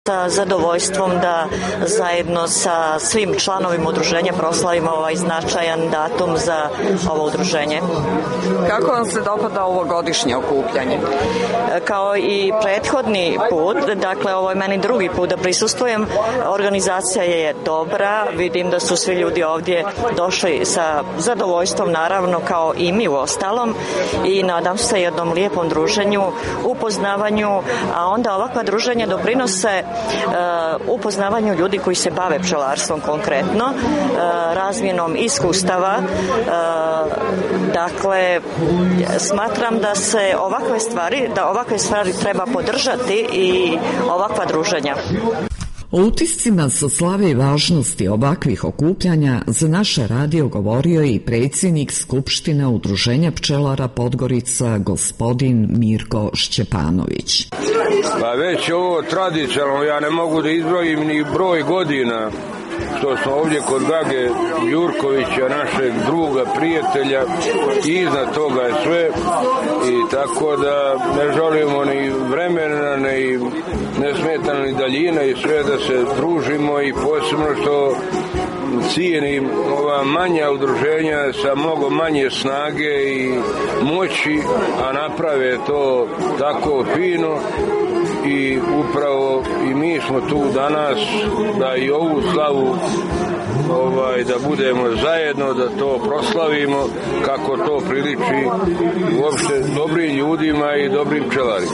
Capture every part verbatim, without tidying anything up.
sa zadovoljstvom da zajedno sa svim članovima udruženja proslavimo ovaj značajan datum za ovo udruženje. Kako vam se dopada ovogodišnje okupljanje? Kao i prethodni put, dakle ovo je meni drugi put da prisustvujem, organizacija je dobra, vidim da su svi ljudi ovdje došli sa zadovoljstvom, naravno kao i mi u ostalom, i nadam se jednom lijepom druženju, upoznavanju, a onda ovakva druženja doprinose Uh, upoznavanju ljudi koji se bave pčelarstvom konkretno, uh, razmjenom iskustava. Uh, dakle, smatram da se ovakve stvari, da ovakve stvari treba podržati i ovakva druženja. O utiscima sa slave i važnosti ovakvih okupljanja za naše radio govorio i predsjednik Skupštine Udruženja pčelara Podgorica, gospodin Mirko Šćepanović. Pa već ovo tradicionalno, ja ne mogu da izbrojim ni broj godina što smo ovdje kod Gage Jurkovića, našeg druga, prijatelja, i iznad toga je sve, i tako da ne želimo ni vremena, ni nesmetana ni daljina, i sve da se družimo, i posebno što cijenim ova manja udruženja sa mnogo manje snage i moći, a naprave to tako fino, i upravo i mi smo tu danas da i ovu slavu ovaj, da budemo zajedno, da to proslavimo kako to priliči uopšte dobrim ljudima i dobrim pčelarima.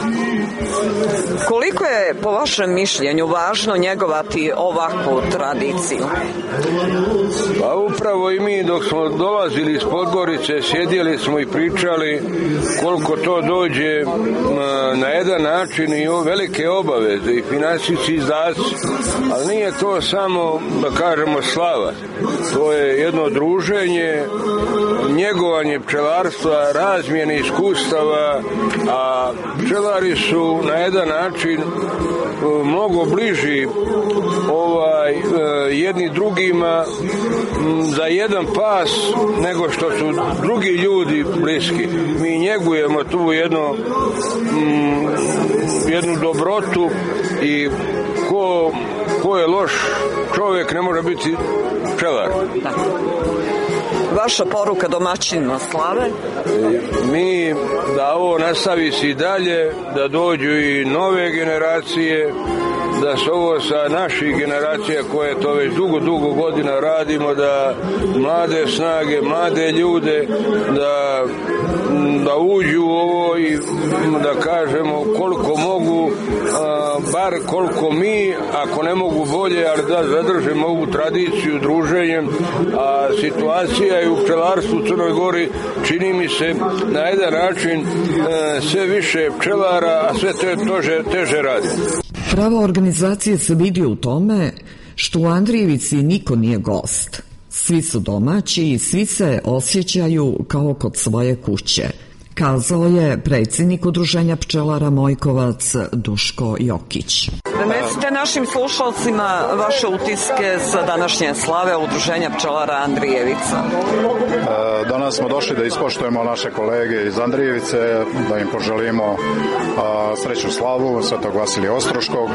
Koliko je po vašem mišljenju važno njegovati ovakvu tradiciju? Pa upravo i mi dok smo dolazili iz Podgorice sjedili smo i pričali koliko to dođe na jedan način i velike obaveze i finansijski izdaci, ali nije to samo, da kažemo, slava. To je jedno druženje, njegovanje pčelarstva, razmjene iskustava, a pčelari su na jedan način mnogo bliži ovaj jedni drugima za jedan pas nego što su drugi ljudi bliski. Mi njegujemo tu jedno, jednu dobrotu, i ko, ko je loš čovjek ne može biti pčelar. Vaša poruka domaćinima slave? Mi da ovo nastavi se i dalje, da dođu i nove generacije, da se ovo sa naših generacija koje to već dugo, dugo godina radimo, da mlade snage, mlade ljude, da, da uđu u ovo i da kažemo koliko mogu, a, bar koliko mi, ako ne mogu bolje, ali da zadržimo ovu tradiciju druženjem, a situacija i u pčelarstvu u Crnoj Gori čini mi se na jedan način a, sve više pčelara, a sve te teže, teže radi. Prava organizacija se vidi u tome što u Andrijevici niko nije gost. Svi su domaći i svi se osjećaju kao kod svoje kuće, kazao je predsjednik Udruženja pčelara Mojkovac Duško Jokić. Prenesite našim slušalcima vaše utiske sa današnje slave Udruženja pčelara Andrijevica. Danas smo došli da ispoštujemo naše kolege iz Andrijevice, da im poželimo sreću slavu Svetog Vasilija Ostroškog.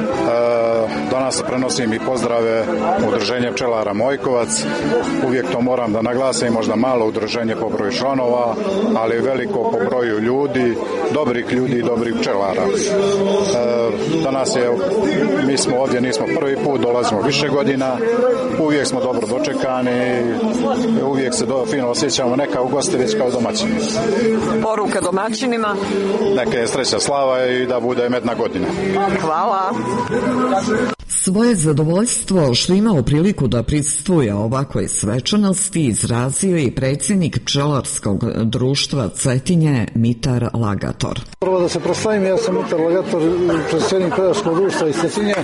Danas prenosim i pozdrave Udruženja pčelara Mojkovac. Uvijek to moram da naglasim, možda malo udruženje po broju članova, ali veliko po broju ljudi, dobrih ljudi i dobrih pčelara. Danas je, mi smo ovdje, nismo prvi put, dolazimo više godina, uvijek smo dobro dočekani, uvijek se do, fino osjećamo, neka u gosti već kao domaćini. Poruka domaćinima? Neka je sreća slava i da bude medna godina. Hvala. Svoje zadovoljstvo što imao priliku da prisustvuje ovakvoj svečanosti izrazio i predsjednik pčelarskog društva Cetinje Mitar Lagator. Prvo da se proslavim, ja sam Mitar Lagator, predsjednik pčelarskog društva iz Cetinje.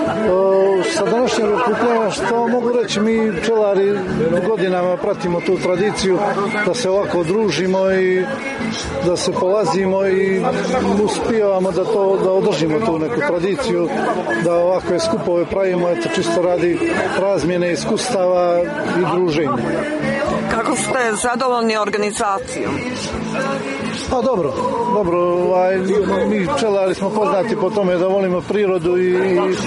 Sa današnjeg okupljanja što mogu reći, mi pčelari godinama pratimo tu tradiciju da se ovako družimo i da se polazimo i uspijevamo da to da održimo tu neku tradiciju, da ovakve skupe skupove pravimo, eto, čisto radi razmjene iskustava i druženja. Kako ste zadovoljni organizacijom? Pa dobro, dobro, ovaj, mi pčelari smo poznati po tome da volimo prirodu i